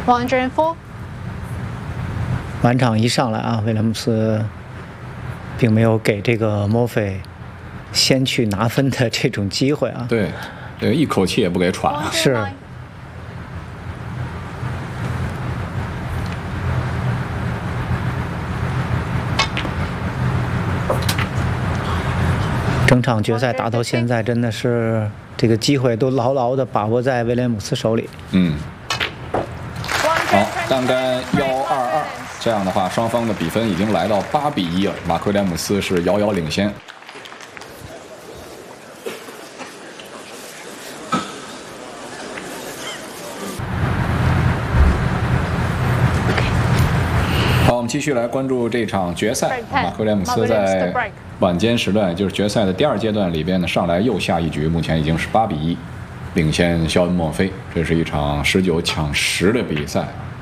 104。 晚场一上来啊，威廉姆斯并没有给这个莫菲先去拿分的这种机会啊。 对，这个一口气也不给喘。 是。整场决赛打到现在，真的是这个机会都牢牢地把握在威廉姆斯手里。 好，单杆122，这样的话，双方的比分已经来到8-1了，马克威廉姆斯是遥遥领先。好，我们继续来关注这场决赛。马克威廉姆斯在晚间时段，也就是决赛的第2阶段里边呢，上来又下一局，目前已经是8-1，领先肖恩·墨菲。这是一场19抢10的比赛。